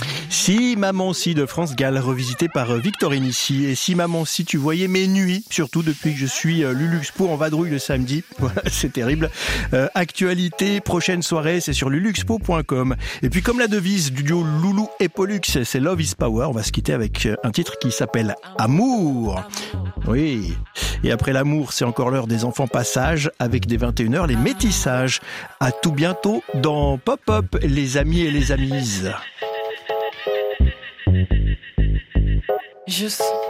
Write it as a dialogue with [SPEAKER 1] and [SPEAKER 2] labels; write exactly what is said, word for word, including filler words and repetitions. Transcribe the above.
[SPEAKER 1] Si Maman Si de France Gall, revisité par Victorine ici. Et si Maman Si tu voyais mes nuits, surtout depuis que je suis Luluxpo en vadrouille le samedi. Voilà, c'est terrible. Euh, actualité, prochaine soirée, c'est sur luluxpo point com. Et puis comme la devise du duo Loulou et Pollux, c'est Love is Power, on va se quitter avec un titre qui s'appelle Amour. Oui. Et après l'amour, c'est encore l'heure des enfants passages avec des vingt et une heures, les métissages. À tout bientôt dans Pop-Up, les amis et les amises.
[SPEAKER 2] Je